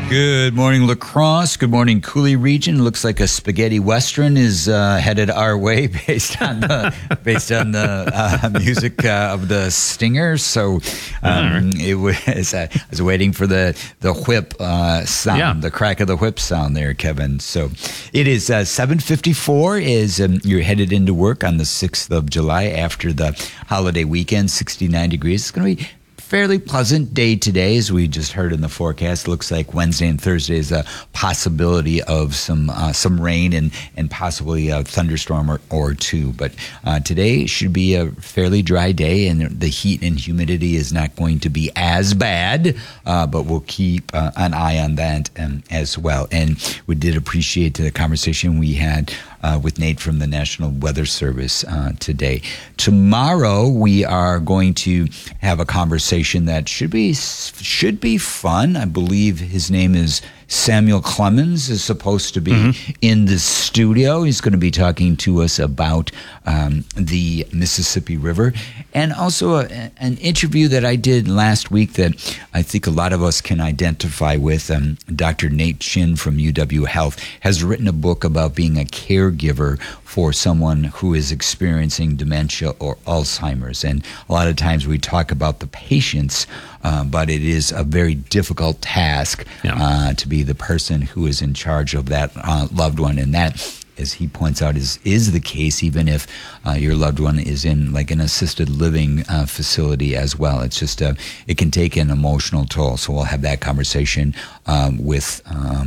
Good morning, La Crosse. Good morning, Coulee region. Looks like a spaghetti western is headed our way based on the music of the Stingers. So it was. I was waiting for the whip sound, the crack of the whip sound there, Kevin. So it is 7:54. Is you're headed into work on the 6th of July after the holiday weekend. 69 degrees. It's going to be fairly pleasant day today, as we just heard in the forecast. Looks like Wednesday and Thursday is a possibility of some rain and possibly a thunderstorm or two. But today should be a fairly dry day, and the heat and humidity is not going to be as bad. But we'll keep an eye on that as well. And we did appreciate the conversation we had with Nate from the National Weather Service today. Tomorrow we are going to have a conversation that should be fun. I believe his name is Samuel Clemens, is supposed to be in the studio. He's going to be talking to us about the Mississippi River, and also an interview that I did last week that I think a lot of us can identify with. Dr. Nate Chin from UW Health has written a book about being a caregiver for someone who is experiencing dementia or Alzheimer's. And a lot of times we talk about the patients, but it is a very difficult task to be the person who is in charge of that loved one. And that, as he points out, is the case even if your loved one is in like an assisted living facility as well. It's just it can take an emotional toll. So we'll have that conversation with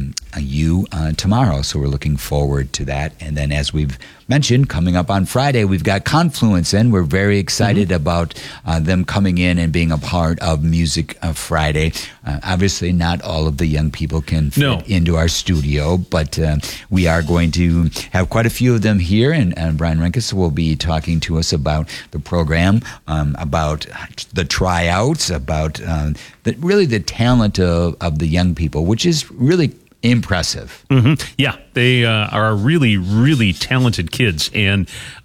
you tomorrow. So we're looking forward to that. And then, as we've mentioned, coming up on Friday, we've got Confluence in. We're very excited about them coming in and being a part of Music Friday. Obviously, not all of the young people can fit into our studio, but we are going to have quite a few of them here. And Brian Renkus will be talking to us about the program, about the tryouts, about the talent of the young people, which is really impressive. Yeah, they are really, really talented kids, and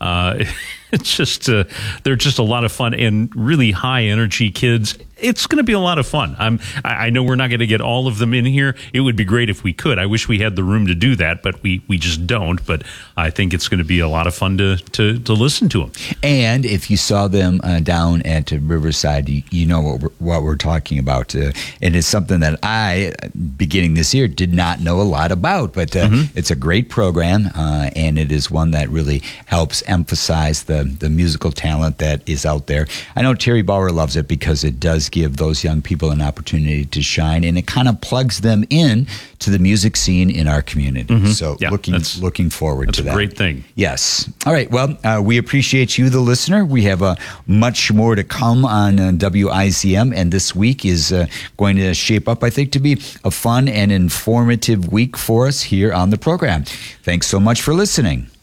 it's just they're just a lot of fun and really high energy kids. It's going to be a lot of fun. I know we're not going to get all of them in here. It would be great if we could. I wish we had the room to do that, but we just don't. But I think it's going to be a lot of fun to listen to them. And if you saw them down at Riverside, you know what we're talking about. And it's something that I, beginning this year, did not know a lot about. But it's a great program, and it is one that really helps emphasize the musical talent that is out there. I know Terry Bauer loves it because it does give those young people an opportunity to shine, and it kind of plugs them in to the music scene in our community. So looking forward to that. That's a great thing. Yes. All right. Well, we appreciate you, the listener. We have much more to come on WICM, and this week is going to shape up, I think, to be a fun and informative week for us here on the program. Thanks so much for listening.